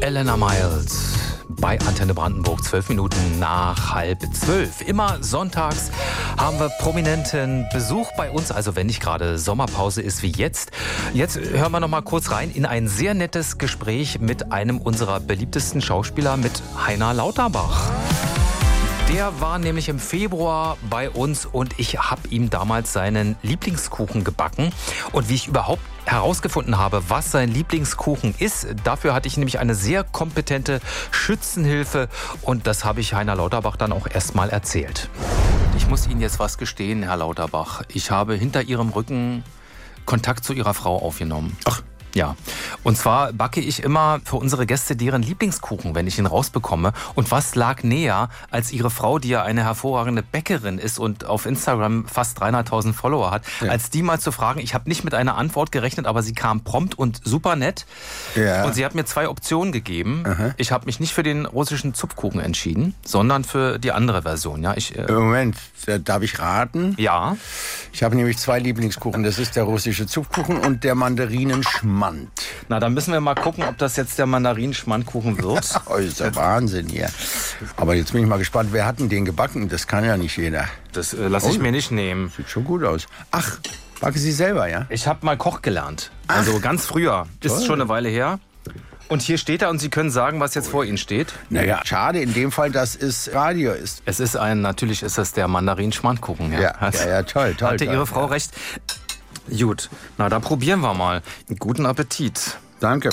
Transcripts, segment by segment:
Elena Miles bei Antenne Brandenburg, 12 Minuten nach 11:30. Immer sonntags haben wir prominenten Besuch bei uns, also wenn nicht gerade Sommerpause ist wie jetzt. Jetzt hören wir noch mal kurz rein in ein sehr nettes Gespräch mit einem unserer beliebtesten Schauspieler, mit Heiner Lauterbach. Der war nämlich im Februar bei uns und ich habe ihm damals seinen Lieblingskuchen gebacken. Und wie ich überhaupt herausgefunden habe, was sein Lieblingskuchen ist, dafür hatte ich nämlich eine sehr kompetente Schützenhilfe und das habe ich Heiner Lauterbach dann auch erst mal erzählt. Ich muss Ihnen jetzt was gestehen, Herr Lauterbach. Ich habe hinter Ihrem Rücken Kontakt zu Ihrer Frau aufgenommen. Ach. Ja, und zwar backe ich immer für unsere Gäste deren Lieblingskuchen, wenn ich ihn rausbekomme. Und was lag näher, als Ihre Frau, die ja eine hervorragende Bäckerin ist und auf Instagram fast 300.000 Follower hat, als die mal zu fragen. Ich habe nicht mit einer Antwort gerechnet, aber sie kam prompt und super nett. Ja. Und sie hat mir 2 Optionen gegeben. Aha. Ich habe mich nicht für den russischen Zupfkuchen entschieden, sondern für die andere Version. Ja, Moment, darf ich raten? Ja. Ich habe nämlich 2 Lieblingskuchen. Das ist der russische Zupfkuchen und der Mandarinenschmand. Na, dann müssen wir mal gucken, ob das jetzt der Mandarinenschmandkuchen wird. Oh, ist ja Wahnsinn hier. Aber jetzt bin ich mal gespannt, wer hat denn den gebacken? Das kann ja nicht jeder. Das lasse ich mir nicht nehmen. Sieht schon gut aus. Ach, backen Sie selber, ja? Ich habe mal Koch gelernt. Also ganz früher. Toll. Ist schon eine Weile her. Und hier steht er und Sie können sagen, was jetzt vor Ihnen steht. Naja, schade in dem Fall, dass es Radio ist. Natürlich ist das der Mandarinenschmandkuchen. Ja, toll. Hatte Ihre Frau recht. Gut, na dann probieren wir mal. Guten Appetit. Danke.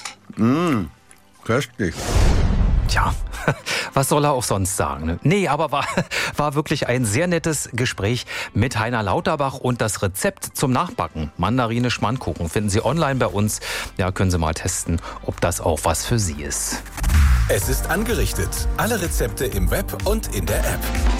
Köstlich. Tja, was soll er auch sonst sagen? Ne? Nee, aber war wirklich ein sehr nettes Gespräch mit Heiner Lauterbach und das Rezept zum Nachbacken, Mandarine-Schmandkuchen, finden Sie online bei uns. Ja, können Sie mal testen, ob das auch was für Sie ist. Es ist angerichtet. Alle Rezepte im Web und in der App.